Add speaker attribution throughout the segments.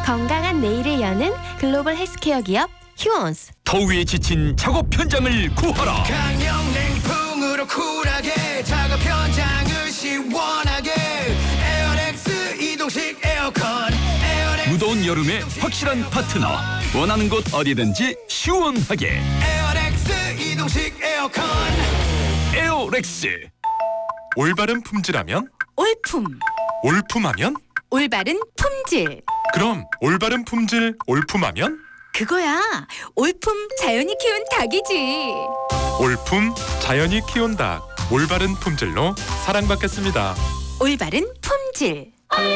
Speaker 1: 건강한 내일을 여는 글로벌 헬스케어 기업 휴원스.
Speaker 2: 더위에 지친 작업 현장을 구하라.
Speaker 3: 강력냉풍으로 쿨하게 작업 현장을 시원하게 에어렉스 이동식 에어컨.
Speaker 2: 무더운 여름에 확실한 파트너. 원하는 곳 어디든지 시원하게.
Speaker 3: 에어렉스 이동식 에어컨.
Speaker 2: 에어렉스.
Speaker 4: 올바른 품질하면?
Speaker 5: 올품.
Speaker 4: 올품하면?
Speaker 5: 올바른 품질.
Speaker 4: 그럼 올바른 품질 올품하면?
Speaker 5: 그거야. 올품 자연이 키운 닭이지.
Speaker 4: 올품 자연이 키운 닭. 올바른 품질로 사랑받겠습니다.
Speaker 5: 올바른 품질.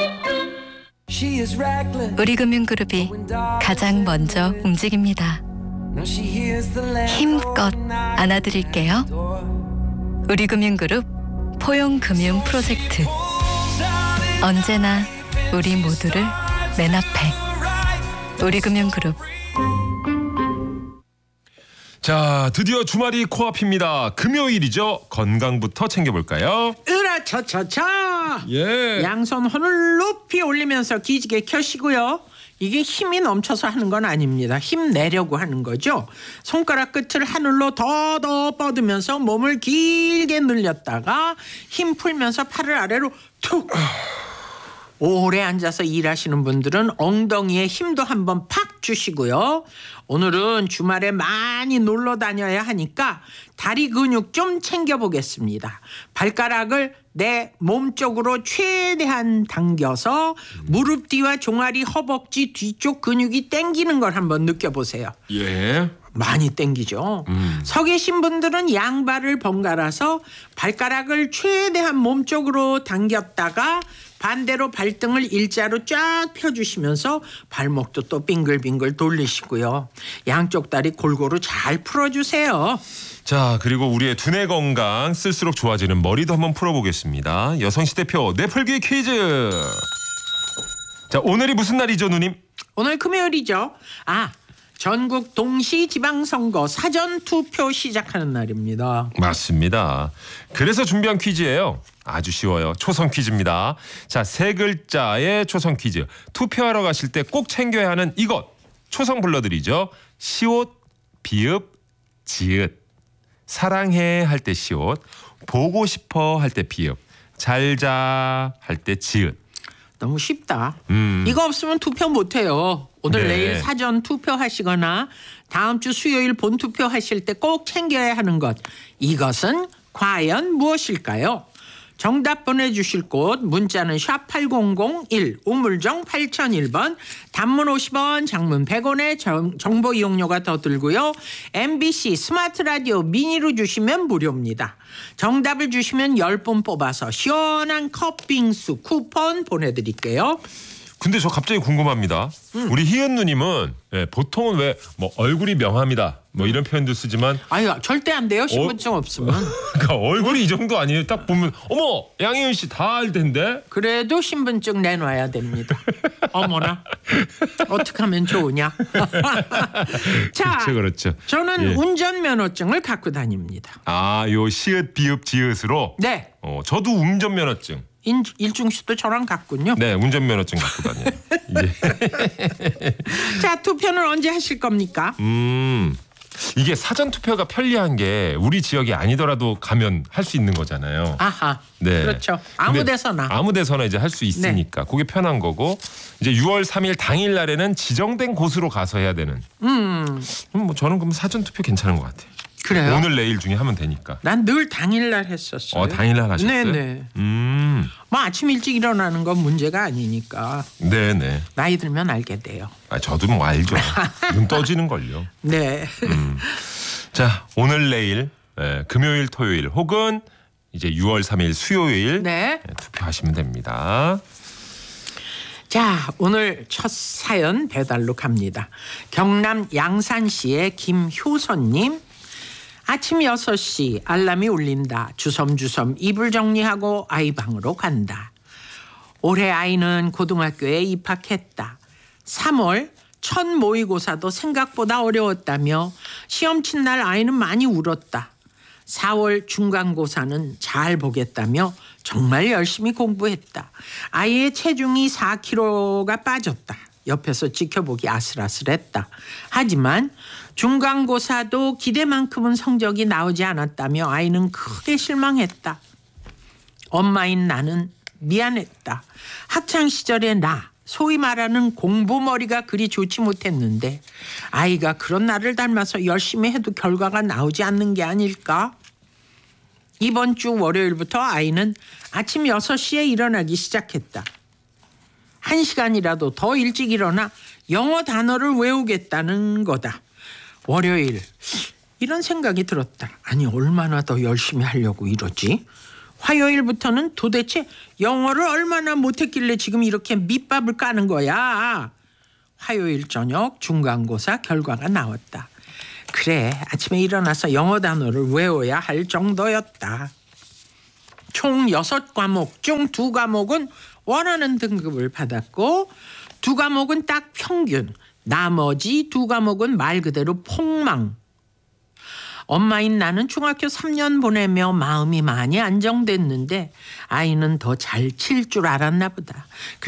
Speaker 6: 우리금융그룹이 가장 먼저 움직입니다. 힘껏 안아드릴게요. 우리금융그룹 포용금융 프로젝트. 언제나 우리 모두를 맨 앞에. 우리금융그룹.
Speaker 7: 자, 드디어 주말이 코앞입니다. 금요일이죠. 건강부터 챙겨볼까요?
Speaker 8: 으라차차차.
Speaker 7: 예.
Speaker 8: 양손 손을 높이 올리면서 기지개 켜시고요. 이게 힘이 넘쳐서 하는 건 아닙니다. 힘 내려고 하는 거죠. 손가락 끝을 하늘로 더 뻗으면서 몸을 길게 늘렸다가 힘 풀면서 팔을 아래로 툭. 오래 앉아서 일하시는 분들은 엉덩이에 힘도 한번 팍 주시고요. 오늘은 주말에 많이 놀러 다녀야 하니까 다리 근육 좀 챙겨보겠습니다. 발가락을 내 몸 쪽으로 최대한 당겨서 무릎 뒤와 종아리, 허벅지 뒤쪽 근육이 당기는 걸 한번 느껴보세요.
Speaker 7: 예.
Speaker 8: 많이 당기죠. 서 계신 분들은 양발을 번갈아서 발가락을 최대한 몸 쪽으로 당겼다가 반대로 발등을 일자로 쫙 펴주시면서 발목도 또 빙글빙글 돌리시고요. 양쪽 다리 골고루 잘 풀어주세요.
Speaker 7: 자, 그리고 우리의 두뇌 건강 쓸수록 좋아지는 머리도 한번 풀어보겠습니다. 여성시 대표 뇌풀기 퀴즈. 자, 오늘이 무슨 날이죠, 누님?
Speaker 8: 오늘 금요일이죠. 전국 동시지방선거 사전투표 시작하는 날입니다.
Speaker 7: 맞습니다. 그래서 준비한 퀴즈예요. 아주 쉬워요. 초성 퀴즈입니다. 자, 세 글자의 초성 퀴즈. 투표하러 가실 때 꼭 챙겨야 하는 이것. 초성 불러드리죠. 시옷, 비읍, 지읒. 사랑해 할 때 시옷, 보고 싶어 할 때 비읍, 잘자 할 때 지읒.
Speaker 8: 너무 쉽다. 이거 없으면 투표 못해요. 오늘
Speaker 7: 네.
Speaker 8: 내일 사전 투표하시거나 다음 주 수요일 본투표 하실 때 꼭 챙겨야 하는 것. 이것은 과연 무엇일까요? 정답 보내주실 곳 문자는 샵 8001 우물정 8001번 단문 50원 장문 100원의 정보 이용료가 더 들고요. MBC 스마트 라디오 미니로 주시면 무료입니다. 정답을 주시면 10분 뽑아서 시원한 컵빙수 쿠폰 보내드릴게요.
Speaker 7: 근데 저 갑자기 궁금합니다. 우리 희은 누님은 보통은 왜 뭐 얼굴이 명함이다 뭐 이런 표현도 쓰지만
Speaker 8: 아유 절대 안 돼요. 신분증 없으면.
Speaker 7: 그러니까 얼굴이 이 정도 아니에요. 딱 보면 어머 양희은 씨 다 알 텐데.
Speaker 8: 그래도 신분증 내놔야 됩니다. 어머나 어떡하면 좋으냐. 자,
Speaker 7: 그렇죠.
Speaker 8: 저는
Speaker 7: 예.
Speaker 8: 운전면허증을 갖고 다닙니다.
Speaker 7: 요 시읒 비읍 지읒으로.
Speaker 8: 네.
Speaker 7: 저도 운전면허증.
Speaker 8: 일중 씨도 저랑 같군요.
Speaker 7: 네, 운전면허증 갖고 다녀요. 예.
Speaker 8: 자, 투표는 언제 하실 겁니까?
Speaker 7: 이게 사전 투표가 편리한 게 우리 지역이 아니더라도 가면 할 수 있는 거잖아요.
Speaker 8: 아하.
Speaker 7: 네.
Speaker 8: 그렇죠. 아무 데서나.
Speaker 7: 아무 데서나 이제 할 수 있으니까 그게 편한 거고 이제 6월 3일 당일 날에는 지정된 곳으로 가서 해야 되는. 뭐 저는 그럼 사전 투표 괜찮은 것 같아요.
Speaker 8: 그래요?
Speaker 7: 오늘 내일 중에 하면 되니까.
Speaker 8: 난 늘 당일날 했었어요.
Speaker 7: 당일날 하셨어요?
Speaker 8: 네네.
Speaker 7: 음.
Speaker 8: 뭐 아침 일찍 일어나는 건 문제가 아니니까.
Speaker 7: 네네.
Speaker 8: 나이 들면 알게 돼요.
Speaker 7: 저도 뭐 알죠. 눈 떠지는 걸요.
Speaker 8: 네.
Speaker 7: 자, 오늘 내일 금요일 토요일 혹은 이제 6월 3일 수요일
Speaker 8: 네.
Speaker 7: 투표하시면 됩니다.
Speaker 8: 자, 오늘 첫 사연 배달로 갑니다. 경남 양산시의 김효선님. 아침 6시 알람이 울린다. 주섬주섬 이불 정리하고 아이 방으로 간다. 올해 아이는 고등학교에 입학했다. 3월 첫 모의고사도 생각보다 어려웠다며 시험 친 날 아이는 많이 울었다. 4월 중간고사는 잘 보겠다며 정말 열심히 공부했다. 아이의 체중이 4kg가 빠졌다. 옆에서 지켜보기 아슬아슬했다. 하지만 중간고사도 기대만큼은 성적이 나오지 않았다며 아이는 크게 실망했다. 엄마인 나는 미안했다. 학창시절의 나, 소위 말하는 공부머리가 그리 좋지 못했는데 아이가 그런 나를 닮아서 열심히 해도 결과가 나오지 않는 게 아닐까? 이번 주 월요일부터 아이는 아침 6시에 일어나기 시작했다. 1시간이라도 더 일찍 일어나 영어 단어를 외우겠다는 거다. 월요일, 이런 생각이 들었다. 아니, 얼마나 더 열심히 하려고 이러지? 화요일부터는 도대체 영어를 얼마나 못했길래 지금 이렇게 밑밥을 까는 거야? 화요일 저녁 중간고사 결과가 나왔다. 그래, 아침에 일어나서 영어 단어를 외워야 할 정도였다. 총 6과목 중 2과목은 원하는 등급을 받았고 2과목은 딱 평균, 나머지 2과목은 말 그대로 폭망. 엄마인 나는 중학교 3년 보내며 마음이 많이 안정됐는데 아이는 더 잘 칠 줄 알았나 보다.